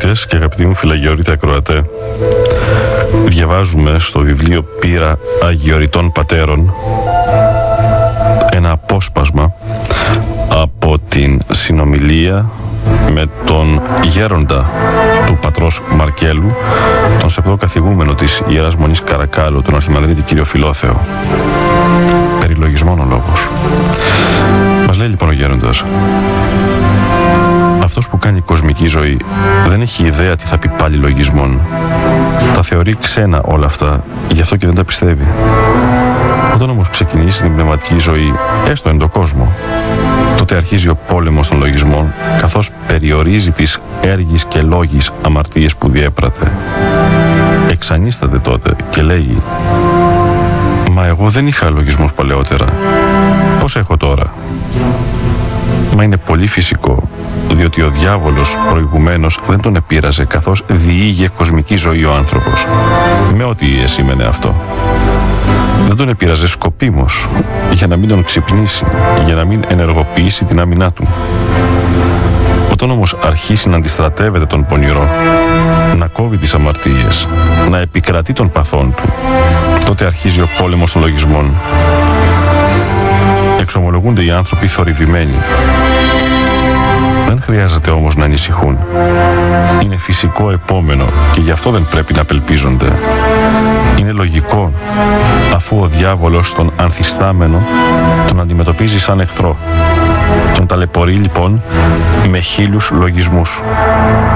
Αγαπητές και αγαπητοί μου φιλαγεωρείτε ακροατέ, διαβάζουμε στο βιβλίο Πείρα Αγιοριτών Πατέρων ένα απόσπασμα από την συνομιλία με τον γέροντα του πατρός Μαρκέλου, τον σεπτοκαθηγούμενο της Ιεράς Μονής Καρακάλου, τον Αρχιμανδρίτη κύριο Φιλόθεο. Περί λογισμών ο λόγος. Μας λέει λοιπόν ο γέροντας: αυτός που κάνει κοσμική ζωή δεν έχει ιδέα τι θα πει πάλι λογισμών. Τα θεωρεί ξένα όλα αυτά, γι' αυτό και δεν τα πιστεύει. Όταν όμως ξεκινήσει την πνευματική ζωή, έστω εν το κόσμο, τότε αρχίζει ο πόλεμος των λογισμών, καθώς περιορίζει τις έργης και λόγης αμαρτίες που διέπρατε. Εξανίσταται τότε και λέγει: «Μα εγώ δεν είχα λογισμούς παλαιότερα. Πώς έχω τώρα?» Μα είναι πολύ φυσικό, διότι ο διάβολος προηγουμένως δεν τον επήραζε, καθώς διήγε κοσμική ζωή ο άνθρωπος, με ό,τι σήμαινε αυτό. Δεν τον επήραζε σκοπίμως, για να μην τον ξυπνήσει, για να μην ενεργοποιήσει την άμυνά του. Όταν όμως αρχίσει να αντιστρατεύεται τον πονηρό, να κόβει τις αμαρτίες, να επικρατεί των παθών του, τότε αρχίζει ο πόλεμος των λογισμών. Εξομολογούνται οι άνθρωποι θορυβημένοι. Δεν χρειάζεται όμως να ανησυχούν. Είναι φυσικό επόμενο και γι' αυτό δεν πρέπει να απελπίζονται. Είναι λογικό, αφού ο διάβολος τον ανθιστάμενο τον αντιμετωπίζει σαν εχθρό. Τον ταλαιπωρεί λοιπόν με 1000 λογισμούς.